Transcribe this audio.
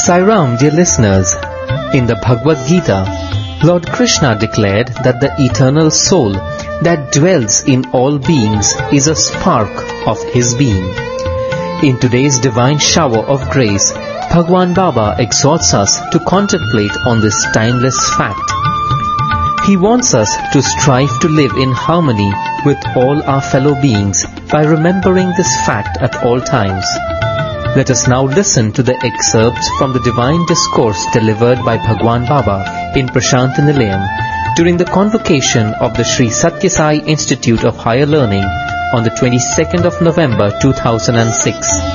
Sai Ram, dear listeners, in the Bhagavad Gita, Lord Krishna declared that the eternal soul that dwells in all beings is a spark of his being. In today's divine shower of grace, Bhagwan Baba exhorts us to contemplate on this timeless fact. He wants us to strive to live in harmony with all our fellow beings by remembering this fact at all times. Let us now listen to the excerpts from the divine discourse delivered by Bhagwan Baba in Prashant Nilayam during the convocation of the Sri Satya Sai Institute of Higher Learning on the 22nd of November 2006.